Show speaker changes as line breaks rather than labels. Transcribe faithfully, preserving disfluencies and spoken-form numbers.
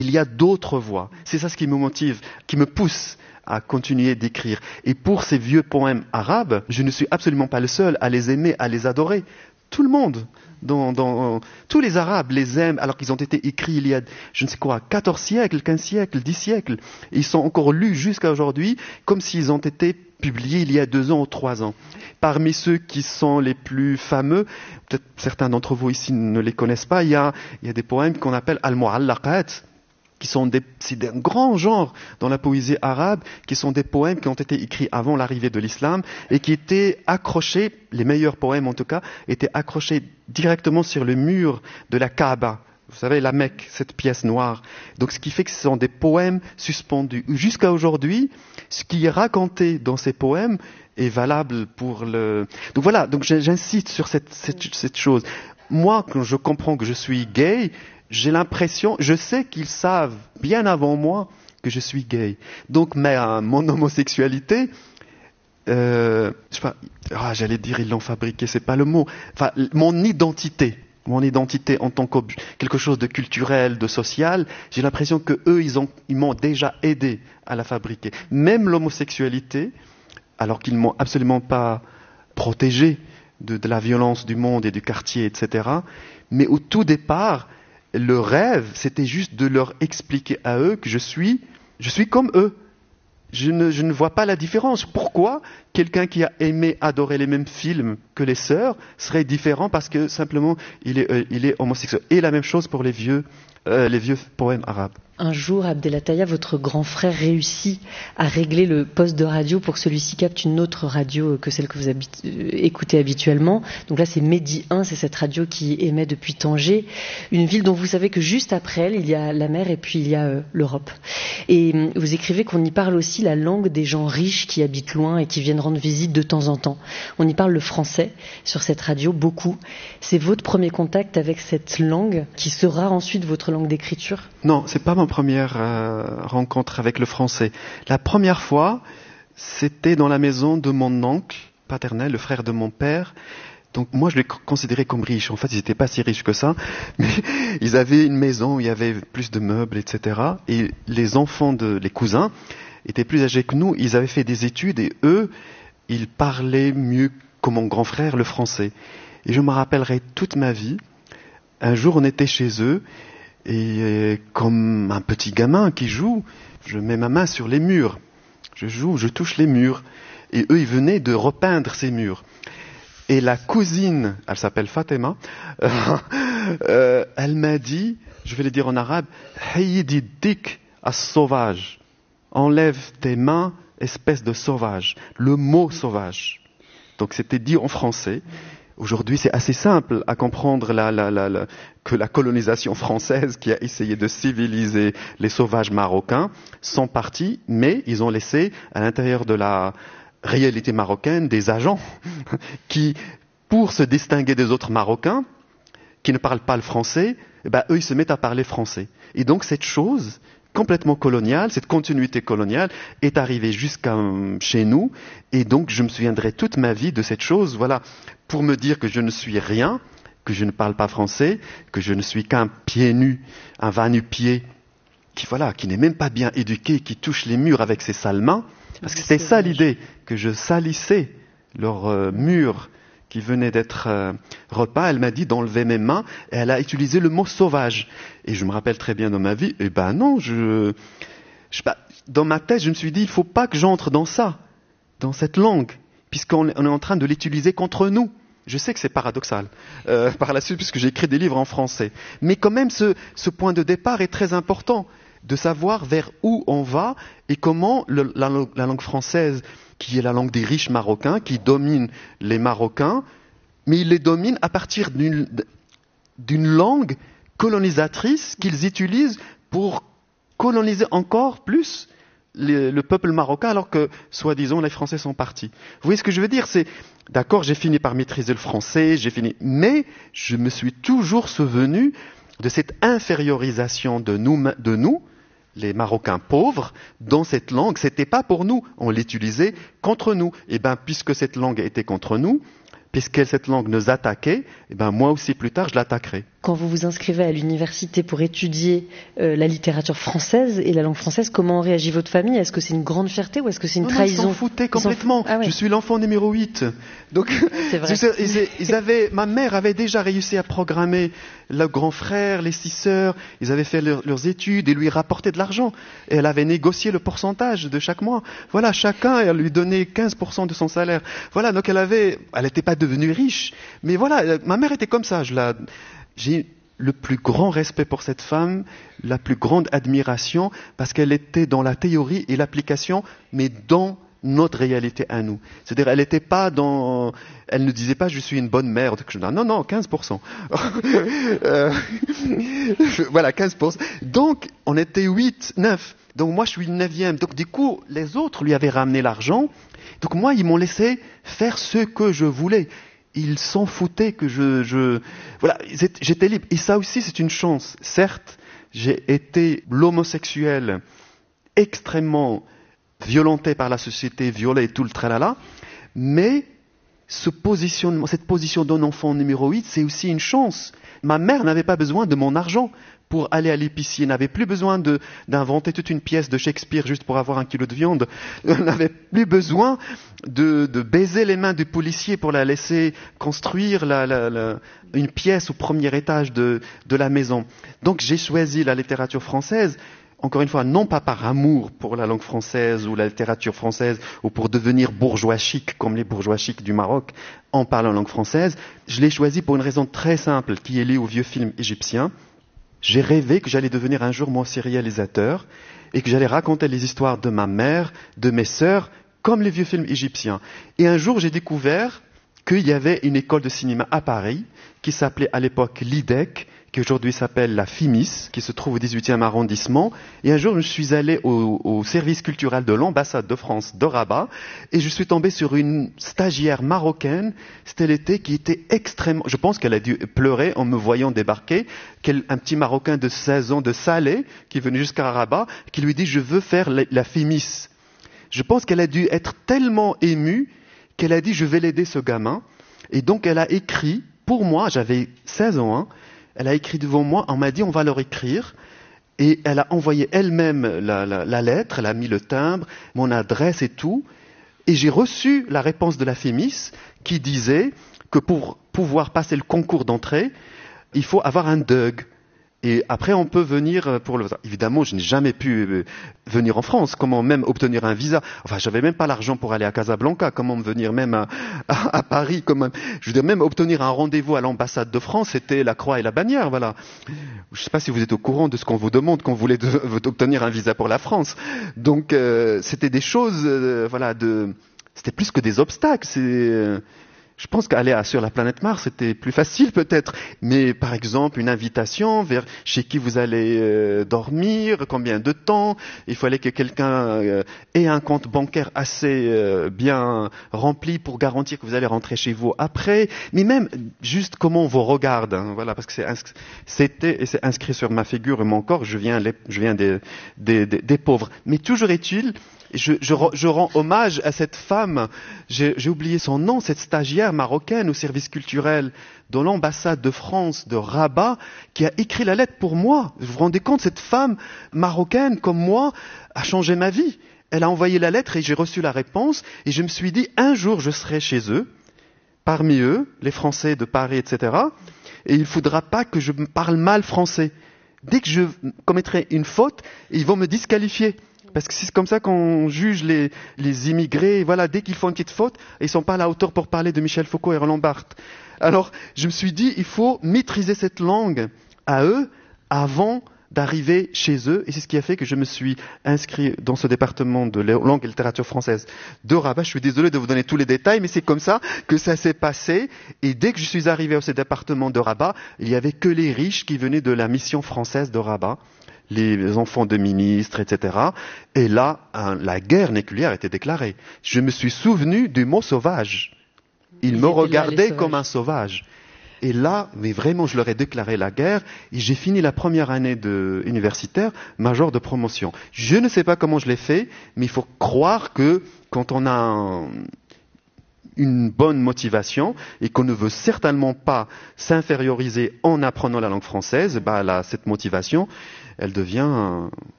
Il y a d'autres voies. C'est ça ce qui me motive, qui me pousse à continuer d'écrire. Et pour ces vieux poèmes arabes, je ne suis absolument pas le seul à les aimer, à les adorer. Tout le monde, dans, dans, tous les Arabes les aiment, alors qu'ils ont été écrits il y a, je ne sais quoi, quatorze siècles, quinze siècles, dix siècles. Et ils sont encore lus jusqu'à aujourd'hui, comme s'ils ont été publiés il y a deux ans ou trois ans. Parmi ceux qui sont les plus fameux, peut-être certains d'entre vous ici ne les connaissent pas, il y a, il y a des poèmes qu'on appelle al-mu'allaqat, qui sont des, c'est un grand genre dans la poésie arabe, qui sont des poèmes qui ont été écrits avant l'arrivée de l'islam et qui étaient accrochés, les meilleurs poèmes en tout cas, étaient accrochés directement sur le mur de la Kaaba. Vous savez, la Mecque, cette pièce noire. Donc ce qui fait que ce sont des poèmes suspendus. Jusqu'à aujourd'hui, ce qui est raconté dans ces poèmes est valable pour le... Donc voilà, donc j'insiste sur cette, cette, cette chose. Moi, quand je comprends que je suis gay, j'ai l'impression, je sais qu'ils savent bien avant moi que je suis gay. Donc, mais, euh, mon homosexualité, euh, je sais pas, ah, j'allais dire ils l'ont fabriqué, c'est pas le mot. Enfin, mon identité, mon identité en tant que quelque chose de culturel, de social, j'ai l'impression que eux, ils ont, ils m'ont déjà aidé à la fabriquer. Même l'homosexualité, alors qu'ils m'ont absolument pas protégé de, de la violence du monde et du quartier, et cetera. Mais au tout départ, le rêve, c'était juste de leur expliquer à eux que je suis, je suis comme eux. Je ne, je ne vois pas la différence. Pourquoi quelqu'un qui a aimé, adoré les mêmes films que les sœurs serait différent parce que simplement il est, euh, il est homosexuel. Et la même chose pour les vieux, euh, les vieux poèmes arabes.
Un jour, Abdelataya, votre grand frère réussit à régler le poste de radio pour que celui-ci capte une autre radio que celle que vous habite, euh, écoutez habituellement. Donc là, c'est Mehdi un, c'est cette radio qui émet depuis Tanger, une ville dont vous savez que juste après elle, il y a la mer et puis il y a euh, l'Europe. Et euh, vous écrivez qu'on y parle aussi la langue des gens riches qui habitent loin et qui viennent rendre visite de temps en temps. On y parle le français sur cette radio, beaucoup. C'est votre premier contact avec cette langue qui sera ensuite votre langue d'écriture ?
Non, c'est pas mon première euh, rencontre avec le français. La première fois, c'était dans la maison de mon oncle paternel, le frère de mon père. Donc moi, je les considérais comme riches. En fait, ils n'étaient pas si riches que ça, mais ils avaient une maison où il y avait plus de meubles, et cetera. Et les enfants, de, les cousins, étaient plus âgés que nous. Ils avaient fait des études et eux, ils parlaient mieux que mon grand frère le français. Et je me rappellerai toute ma vie. Un jour, on était chez eux. Et comme un petit gamin qui joue, je mets ma main sur les murs. Je joue, je touche les murs. Et eux, ils venaient de repeindre ces murs. Et la cousine, elle s'appelle Fatima, euh, elle m'a dit, je vais le dire en arabe, Hayidi dik as-sauvage. Enlève tes mains, espèce de sauvage. Le mot sauvage. Donc c'était dit en français. Aujourd'hui, c'est assez simple à comprendre la, la, la, la, que la colonisation française qui a essayé de civiliser les sauvages marocains sont partis, mais ils ont laissé à l'intérieur de la réalité marocaine des agents qui, pour se distinguer des autres Marocains qui ne parlent pas le français, eh ben, eux, ils se mettent à parler français. Et donc, cette chose complètement coloniale, cette continuité coloniale est arrivée jusqu'à chez nous, et donc je me souviendrai toute ma vie de cette chose, voilà, pour me dire que je ne suis rien, que je ne parle pas français, que je ne suis qu'un pied nu, un va-nu-pied, qui voilà, qui n'est même pas bien éduqué, qui touche les murs avec ses sales mains, parce que c'était ça l'idée, que je salissais leurs euh, murs qui venait d'être euh, repeint, elle m'a dit d'enlever mes mains, et elle a utilisé le mot sauvage. Et je me rappelle très bien dans ma vie, eh ben non, je, je pas, dans ma tête, je me suis dit, il faut pas que j'entre dans ça, dans cette langue, puisqu'on on est en train de l'utiliser contre nous. Je sais que c'est paradoxal, euh, par la suite, puisque j'ai écrit des livres en français. Mais quand même, ce, ce point de départ est très important, de savoir vers où on va et comment le, la, la langue française, qui est la langue des riches marocains, qui domine les Marocains, mais ils les dominent à partir d'une, d'une langue colonisatrice qu'ils utilisent pour coloniser encore plus le, le peuple marocain, alors que, soi-disant, les Français sont partis. Vous voyez ce que je veux dire ? C'est, d'accord, j'ai fini par maîtriser le français, j'ai fini, mais je me suis toujours souvenu de cette infériorisation de nous, de nous, les Marocains pauvres, dans cette langue. C'était pas pour nous, on l'utilisait contre nous. Et bien, puisque cette langue était contre nous, puisque cette langue nous attaquait, et ben moi aussi plus tard je l'attaquerai.
quand vous vous inscrivez à l'université pour étudier euh, la littérature française et la langue française, comment réagit votre famille? Est-ce que c'est une grande fierté ou est-ce que c'est une
non,
trahison?
non, ils s'en foutaient complètement.
Ah ouais.
Je suis l'enfant numéro huit. Donc,
c'est vrai.
ils, ils avaient, ma mère avait déjà réussi à programmer le grand frère, les six sœurs. Ils avaient fait leur, leurs études et lui rapportaient de l'argent. Et elle avait négocié le pourcentage de chaque mois. Voilà, chacun, elle lui donnait quinze pour cent de son salaire. Voilà, donc elle avait, elle n'était pas devenue riche. Mais voilà, ma mère était comme ça. Je la, j'ai le plus grand respect pour cette femme, la plus grande admiration, parce qu'elle était dans la théorie et l'application, mais dans notre réalité à nous. C'est-à-dire, elle n'était pas dans, elle ne disait pas je suis une bonne mère. Non, non, quinze pour cent. euh, voilà, quinze pour cent. Donc, on était huit, neuf. Donc, moi, je suis le neuvième. Donc, du coup, les autres lui avaient ramené l'argent. Donc, moi, ils m'ont laissé faire ce que je voulais. Ils s'en foutaient que je, je, voilà, j'étais libre. Et ça aussi, c'est une chance. Certes, j'ai été l'homosexuel extrêmement violenté par la société, violé et tout le tralala, mais ce positionnement, cette position d'un enfant numéro huit, c'est aussi une chance. Ma mère n'avait pas besoin de mon argent pour aller à l'épicier, n'avait plus besoin de, d'inventer toute une pièce de Shakespeare juste pour avoir un kilo de viande, elle n'avait plus besoin de, de baiser les mains du policier pour la laisser construire la, la, la, une pièce au premier étage de, de la maison. Donc j'ai choisi la littérature française, encore une fois, non pas par amour pour la langue française ou la littérature française ou pour devenir bourgeois chic comme les bourgeois chics du Maroc en parlant langue française, je l'ai choisi pour une raison très simple qui est liée au vieux film égyptien. J'ai rêvé que j'allais devenir un jour moi aussi réalisateur et que j'allais raconter les histoires de ma mère, de mes sœurs, comme les vieux films égyptiens. Et un jour, j'ai découvert qu'il y avait une école de cinéma à Paris qui s'appelait à l'époque l'I D E C, qui aujourd'hui s'appelle la FIMIS, qui se trouve au dix-huitième arrondissement. Et un jour, je suis allé au, au service culturel de l'ambassade de France de Rabat, et je suis tombé sur une stagiaire marocaine, c'était l'été, qui était extrêmement... Je pense qu'elle a dû pleurer en me voyant débarquer, quel, un petit Marocain de seize ans de Salé, qui est venu jusqu'à Rabat, qui lui dit « Je veux faire la, la FIMIS ». Je pense qu'elle a dû être tellement émue qu'elle a dit « Je vais l'aider, ce gamin ». Et donc, elle a écrit, pour moi, j'avais seize ans, hein, elle a écrit devant moi, on m'a dit on va leur écrire, et elle a envoyé elle-même la, la, la lettre, elle a mis le timbre, mon adresse et tout, et j'ai reçu la réponse de la FIMIS qui disait que pour pouvoir passer le concours d'entrée, il faut avoir un D U G. Et après, on peut venir pour le... Évidemment, je n'ai jamais pu venir en France. Comment même obtenir un visa? Enfin, j'avais même pas l'argent pour aller à Casablanca. Comment venir même à, à, à Paris? Comment... Je veux dire, même obtenir un rendez-vous à l'ambassade de France, c'était la croix et la bannière, voilà. Je ne sais pas si vous êtes au courant de ce qu'on vous demande quand vous voulez de, obtenir un visa pour la France. Donc, euh, c'était des choses, euh, voilà, de... C'était plus que des obstacles. C'est... Euh... Je pense qu'aller sur la planète Mars, c'était plus facile peut-être. Mais par exemple, une invitation vers chez qui vous allez euh, dormir, combien de temps, il fallait que quelqu'un euh, ait un compte bancaire assez euh, bien rempli pour garantir que vous allez rentrer chez vous après. Mais même juste comment on vous regarde, hein, voilà, parce que c'est ins- c'était et c'est inscrit sur ma figure et mon corps. Je viens, les, je viens des, des, des, des pauvres. Mais toujours est-il. Je, je, je rends hommage à cette femme, j'ai, j'ai oublié son nom, cette stagiaire marocaine au service culturel de l'ambassade de France de Rabat, qui a écrit la lettre pour moi. Vous vous rendez compte, cette femme marocaine comme moi a changé ma vie. Elle a envoyé la lettre et j'ai reçu la réponse et je me suis dit, un jour je serai chez eux, parmi eux, les Français de Paris, et cetera. Et il ne faudra pas que je parle mal français. Dès que je commettrai une faute, ils vont me disqualifier. Parce que c'est comme ça qu'on juge les, les immigrés. Voilà, dès qu'ils font une petite faute, ils sont pas à la hauteur pour parler de Michel Foucault et Roland Barthes. Alors, je me suis dit, il faut maîtriser cette langue à eux avant d'arriver chez eux. Et c'est ce qui a fait que je me suis inscrit dans ce département de langue et littérature française de Rabat. Je suis désolé de vous donner tous les détails, mais c'est comme ça que ça s'est passé. Et dès que je suis arrivé à ce département de Rabat, il n'y avait que les riches qui venaient de la mission française de Rabat, les enfants de ministres, et cetera. Et là, un, la guerre nucléaire était déclarée. Je me suis souvenu du mot sauvage. Ils me regardaient comme un sauvage. Et là, mais vraiment, je leur ai déclaré la guerre et j'ai fini la première année de universitaire, major de promotion. Je ne sais pas comment je l'ai fait, mais il faut croire que quand on a un, une bonne motivation et qu'on ne veut certainement pas s'inférioriser en apprenant la langue française, bah là, cette motivation, elle devient